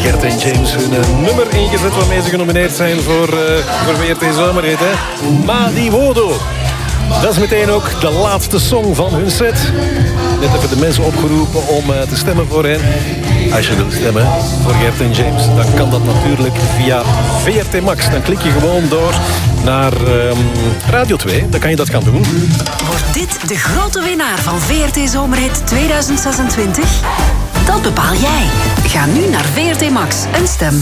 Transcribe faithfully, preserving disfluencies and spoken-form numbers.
Gert en James hun uh, nummer ingezet waarmee ze genomineerd zijn voor, uh, voor W R T Zomerhit. Hè? Madi Wodo. Dat is meteen ook de laatste song van hun set. Net hebben de mensen opgeroepen om uh, te stemmen voor hen. Als je wilt stemmen voor Gert en James, dan kan dat natuurlijk via V R T Max. Dan klik je gewoon door naar um, Radio twee. Dan kan je dat gaan doen. Wordt dit de grote winnaar van V R T Zomerhit tweeduizend zesentwintig? Dat bepaal jij. Ga nu naar V R T Max en stem.